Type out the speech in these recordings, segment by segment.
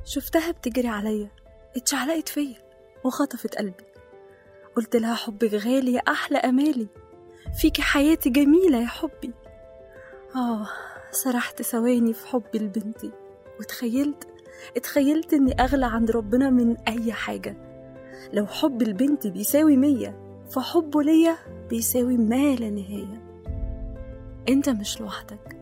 شفتها بتجري عليا، اتشعلقت فيا وخطفت قلبي. قلت لها حبك غالي يا أحلى أمالي، فيكي حياتي جميلة يا حبي. سرحت ثواني في حبي لبنتي، اتخيلت إني أغلى عند ربنا من أي حاجة. لو حب البنت بيساوي 100، فحبه ليا بيساوي ما لا نهاية. انت مش لوحدك.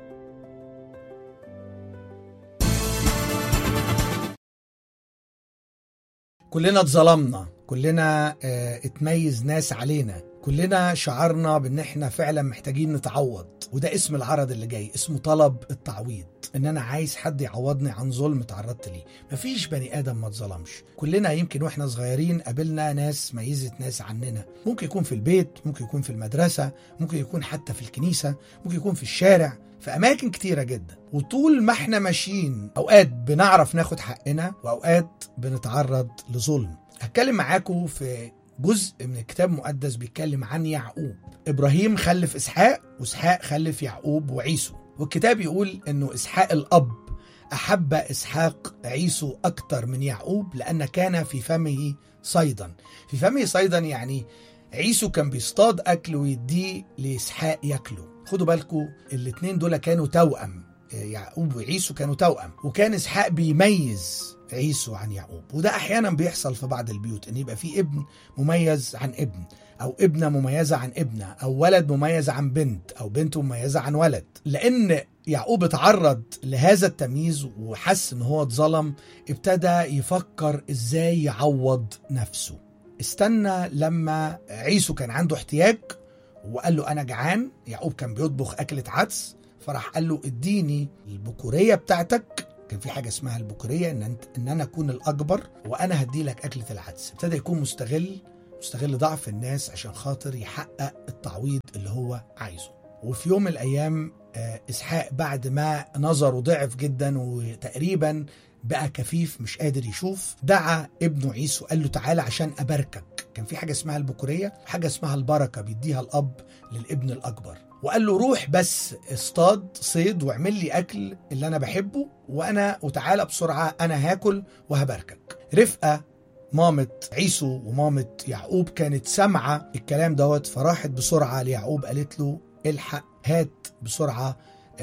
كلنا اتظلمنا، كلنا اتميز ناس علينا، كلنا شعرنا بان احنا فعلا محتاجين نتعوض. وده اسم العرض اللي جاي، اسمه طلب التعويض. ان انا عايز حد يعوضني عن ظلم تعرضت ليه. مفيش بني ادم ما اتظلمش. كلنا يمكن واحنا صغيرين قابلنا ناس ميزت ناس عننا، ممكن يكون في البيت، ممكن يكون في المدرسة، ممكن يكون حتى في الكنيسة، ممكن يكون في الشارع، في أماكن كتيرة جدا. وطول ما احنا ماشيين أوقات بنعرف ناخد حقنا، وأوقات بنتعرض لظلم. هتكلم معاكم في جزء من الكتاب المقدس بيتكلم عن يعقوب. إبراهيم خلف إسحاق، وإسحاق خلف يعقوب وعيسو. والكتاب يقول إنه إسحاق الأب أحب إسحاق عيسو أكتر من يعقوب، لأن كان في فمه صيدا. في فمه صيدا يعني عيسو كان بيصطاد أكل ويديه لإسحاق يأكله. خدوا بالكم الاتنين دول كانوا توأم، يعقوب وعيسو كانوا توأم، وكان إسحاق بيميز عيسو عن يعقوب. وده أحيانا بيحصل في بعض البيوت، إن يبقى في ابن مميز عن ابن، أو ابنة مميزة عن ابنة، أو ولد مميز عن بنت، أو بنت مميزة عن ولد. لأن يعقوب اتعرض لهذا التمييز وحس إن هو اتظلم، ابتدى يفكر إزاي يعوض نفسه. استنى لما عيسو كان عنده احتياج وقال له أنا جعان. يعقوب كان بيطبخ أكلة عدس، فراح قال له اديني البكورية بتاعتك. كان في حاجة اسمها البكورية، إن أنا أكون الأكبر وأنا هدي لك أكلة العدس. ابتدى يكون مستغل ضعف الناس عشان خاطر يحقق التعويض اللي هو عايزه. وفي يوم من الأيام إسحاق بعد ما نظره ضعف جدا وتقريبا بقى كفيف مش قادر يشوف، دعا ابنه عيسو قال له تعالى عشان أباركك. كان في حاجة اسمها البكورية، حاجة اسمها البركة بيديها الأب للابن الأكبر. وقال له روح بس اصطاد صيد واعمل لي أكل اللي أنا بحبه، وتعالى بسرعة أنا هاكل وهباركك. رفقة مامة عيسو ومامة يعقوب كانت سامعة الكلام دوت، فراحت بسرعة ليعقوب قالت له الحق هات بسرعة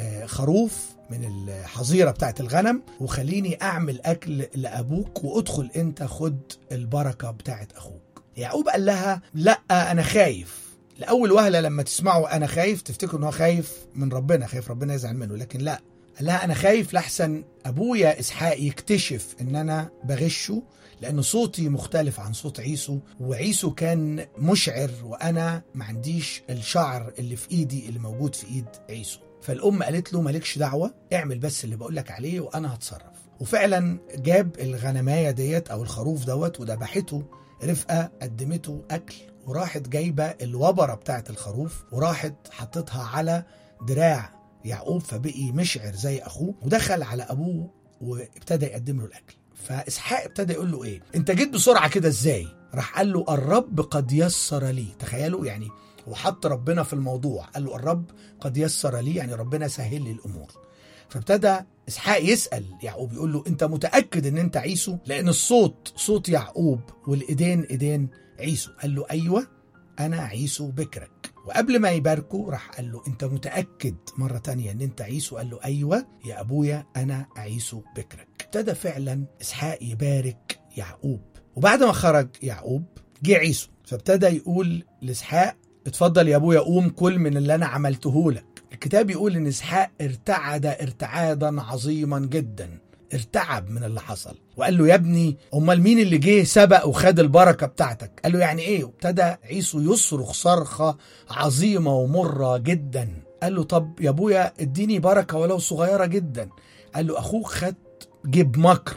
خروف من الحظيرة بتاعت الغنم وخليني أعمل أكل لأبوك، وأدخل أنت خد البركة بتاعت أخوك. يعقوب قال لها لا أنا خايف. لأول وهلة لما تسمعوا أنا خايف تفتكروا أنه خايف من ربنا، خايف ربنا يزعل منه، لكن لا، قال لها أنا خايف لحسن أبويا إسحاق يكتشف أن أنا بغشه، لأن صوتي مختلف عن صوت عيسو، وعيسو كان مشعر وأنا ما عنديش الشعر اللي في إيدي اللي موجود في إيد عيسو. فالأم قالت له مالكش دعوة، اعمل بس اللي بقولك عليه وأنا هتصرف. وفعلا جاب الغنماية ديت أو الخروف دوت وذبحته. رفقة قدمته أكل، وراحت جايبة الوبرة بتاعت الخروف وراحت حطتها على دراع يعقوب، فبقي مشعر زي أخوه، ودخل على أبوه وابتدى يقدم له الأكل. فإسحاق ابتدى يقول له إيه أنت جيت بسرعة كده إزاي؟ راح قال له الرب قد يسر لي. تخيلوا يعني وحط ربنا في الموضوع، قال له الرب قد يسر لي، يعني ربنا سهل لي الأمور. فابتدى إسحاق يسأل يعقوب يقول له أنت متأكد أن أنت عيسو؟ لأن الصوت صوت يعقوب والإيدين إيدين عيسو. قال له أيوة أنا عيسو بكرك. وقبل ما يباركه راح قال له أنت متأكد مرة تانية أن أنت عيسو؟ قال له أيوة يا أبويا أنا عيسو بكرك. ابتدى فعلا إسحاق يبارك يعقوب. وبعد ما خرج يعقوب جه عيسو، فابتدى يقول لإسحاق اتفضل يا أبويا قوم كل من اللي أنا عملته لك. الكتاب يقول إن إسحاق ارتعد ارتعادا عظيما جدا، ارتعب من اللي حصل، وقال له يا ابني امال مين اللي جه سبق وخد البركه بتاعتك؟ قال له يعني ايه؟ وابتدى عيسو يصرخ صرخه عظيمه ومره جدا. قال له طب يا ابويا اديني بركه ولو صغيره جدا. قال له اخوك خد جيب مكر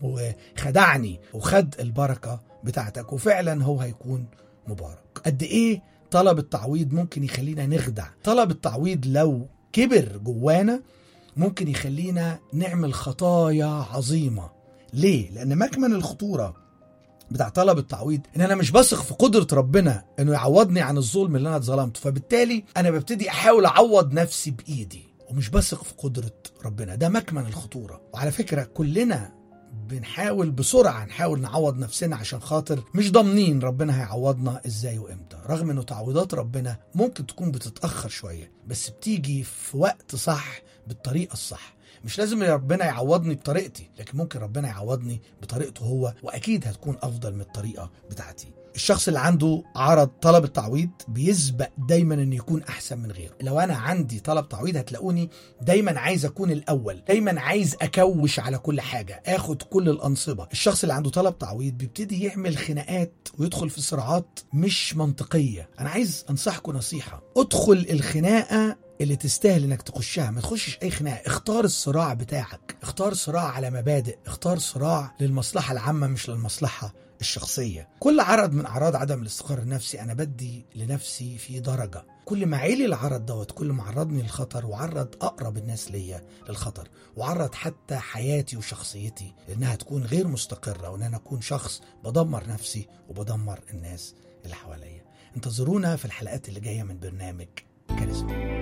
وخدعني وخد البركه بتاعتك، وفعلا هو هيكون مبارك. قد ايه طلب التعويض ممكن يخلينا نخدع. طلب التعويض لو كبر جوانا ممكن يخلينا نعمل خطايا عظيمة. ليه؟ لأن مكمن الخطورة بتاع طلب التعويض إن أنا مش بثق في قدرة ربنا إنه يعوضني عن الظلم اللي أنا اتظلمته، فبالتالي أنا ببتدي أحاول أعوض نفسي بإيدي ومش بثق في قدرة ربنا. ده مكمن الخطورة. وعلى فكرة كلنا بنحاول بسرعة نعوض نفسنا عشان خاطر مش ضامنين ربنا هيعوضنا ازاي وامتى، رغم انه تعويضات ربنا ممكن تكون بتتأخر شوية بس بتيجي في وقت صح بالطريقة الصح. مش لازم ربنا يعوضني بطريقتي، لكن ممكن ربنا يعوضني بطريقته هو، وأكيد هتكون أفضل من الطريقة بتاعتي. الشخص اللي عنده عرض طلب التعويض بيسبق دايما ان يكون احسن من غيره. لو انا عندي طلب تعويض هتلاقوني دايما عايز اكون الاول، دايما عايز اكوش على كل حاجة، اخد كل الانصبة. الشخص اللي عنده طلب تعويض بيبتدي يعمل خناقات ويدخل في صراعات مش منطقية. انا عايز انصحكم نصيحة، ادخل الخناقة اللي تستاهل انك تخشها، ما تخشش اي خناقه. اختار الصراع بتاعك، اختار صراع على مبادئ، اختار صراع للمصلحه العامه مش للمصلحه الشخصيه. كل عرض من اعراض عدم الاستقرار النفسي انا بدي لنفسي في درجه، كل ما عيلي العرض دوت كل ما عرضني للخطر، وعرض اقرب الناس ليا للخطر، وعرض حتى حياتي وشخصيتي انها تكون غير مستقره، وان انا اكون شخص بدمر نفسي وبدمر الناس اللي حواليا. انتظرونا في الحلقات اللي جايه من برنامج كاريزما.